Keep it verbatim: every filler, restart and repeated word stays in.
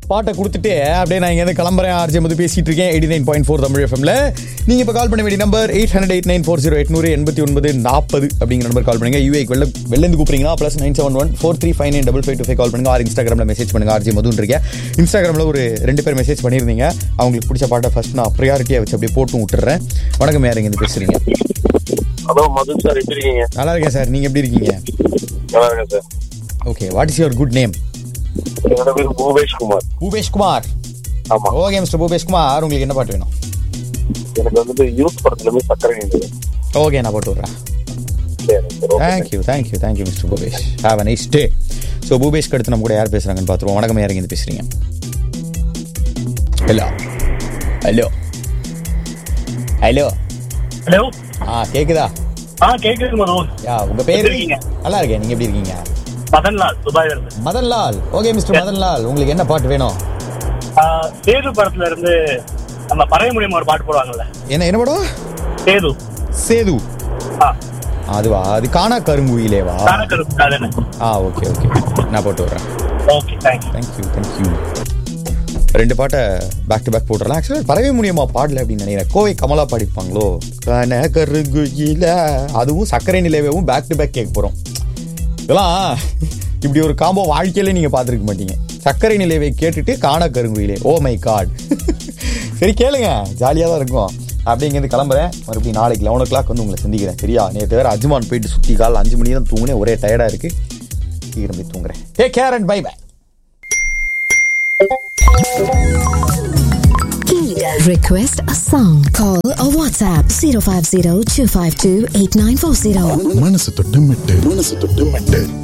பாட்டை கொடுத்துட்டு அப்படியே நான் இங்கே கிளம்புறேன். ஆர்ஜே மது பேசிட்டு இருக்கேன். Eighty nine point four Tamil எஃப்எம்ல. நீங்க இப்போ கால் பண்ண வேண்டிய number eight hundred eight nine four zero எட்நூறு எண்பத்தி ஒன்பது நாற்பது அப்படிங்கிற நம்பர் கால் பண்ணுங்க. யூஏக்கு வெளில வெளிலேருந்து கூப்பிடுறீங்கன்னா plus nine seven one four three five nine double five two five call பண்ணுங்க. ஆர் இன்ஸ்டாகிராமில் மெசேஜ் பண்ணுங்க. ஆர்ஜே மதுன்னு இருக்கேன். இன்ஸ்டாகிராமில் ஒரு ரெண்டு பேர் மெசேஜ் பண்ணியிருந்தீங்க. அவங்களுக்கு பிடிச்ச பாட்டை ஃபர்ஸ்ட் நான் ப்ரியாரிட்டியாக வச்சு அப்படியே போட்டு விட்டுறேன். வணக்கம், யார் இருந்து பேசுறீங்க? ஹலோ மது சார், எப்படி இருக்கீங்க? நல்லா இருக்கேன் சார், நீங்க எப்படி இருக்கீங்க? நல்லா இருக்கேன் sir. Okay, what is your good name? என்னோட பேர் பூபேஷ் குமார். பூபேஷ் குமார். ஆமா. ஓகே மிஸ்டர் பூபேஷ் குமார், உங்களுக்கு என்ன பாட்டு வேணும்? எனக்கு வந்துட்டு யூத் படத்துல இருந்து சக்கரை நீங்க. ஓகே, நான் போட்டு விடுறேன். Thank you thank you thank you mister Bhupesh. Have a nice day. So பூபேஷ்க்கு அடுத்து நம்ம கூட யார் பேசுறாங்கன்னு பார்த்துருவோம். வணக்கம், யார் இருந்து பேசுறீங்க? Hello hello hello hello. ஆ கேக்குதா? ஆ கேக்குது மனோஜ். யா, உங்க பேர்? இருக்கீங்க? நல்லா இருக்கேன், நீங்க எப்படி இருக்கீங்க? மதன்லால், துபாயில இருந்து. மதன்லால். ஓகே மிஸ்டர் மதன்லால், உங்களுக்கு என்ன பாட்டு வேணும்? சேது படத்துல இருந்து நம்ம பறைய முடியுமா ஒரு பாட்டு போடுவாங்கல்ல? என்ன என்ன படம்? சேது. சேது. ஆ அதுவா? அது காணா கருங்குயிலேவா? தானக்கரு. ஆ ஓகே ஓகே, நான் போட்டு விடுறேன். Okay, thank you thank you thank you. ரெண்டு பாட்டை பேக் டு பேக் போட்டுடலாம். ஆக்சுவலாக பறவை முடியுமா பாடல அப்படின்னு நினைக்கிறேன். கோவை கமலா பாடிப்பாங்களோ காணா கருங்குயில, அதுவும் சர்க்கரை நிலைவும் பேக் டு பேக் கேட்க போகிறோம். இதெல்லாம் இப்படி ஒரு காம்போ வாழ்க்கையிலே நீங்கள் பார்த்துருக்க மாட்டீங்க. சர்க்கரை நிலைவை கேட்டுட்டு காணா கருங்குயிலே, ஓ மை காட். சரி கேளுங்க, ஜாலியாக தான் இருக்கும். அப்படி இங்கேருந்து கிளம்புறேன். மறுபடியும் நாளைக்கு லெவன் ஓ கிளாக் வந்து உங்களை சந்திக்கிறேன். சரியா? நேற்று வேறு அஜ்மான் போயிட்டு சுற்றி கால் அஞ்சு மணி தான் தூங்குனேன். ஒரே டயர்டாக இருக்குது. சீக்கிரம் போய் தூங்குறேன். Take care and by by. Request a song. Call or WhatsApp zero five zero two five two eight nine four zero. மனசு தொட்டு மெட்டு மனசு தொட்டு மெட்டு